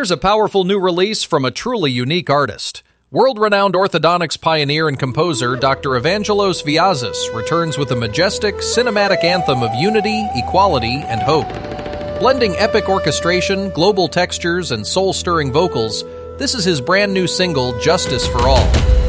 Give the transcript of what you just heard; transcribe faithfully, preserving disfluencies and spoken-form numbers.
Here's a powerful new release from a truly unique artist. World-renowned orthodontics pioneer and composer Doctor Evangelos Viazis returns with a majestic, cinematic anthem of unity, equality, and hope. Blending epic orchestration, global textures, and soul-stirring vocals, this is his brand new single, Justice for All.